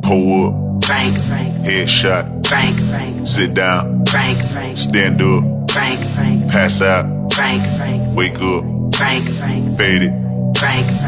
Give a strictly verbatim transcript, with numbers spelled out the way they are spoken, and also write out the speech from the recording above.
Pull up, Frank, Frank, headshot, Frank, Frank, sit down, Frank, Frank, stand up, Frank, Frank, pass out, Frank, Frank, wake up, Frank, Frank, fade it. Frank.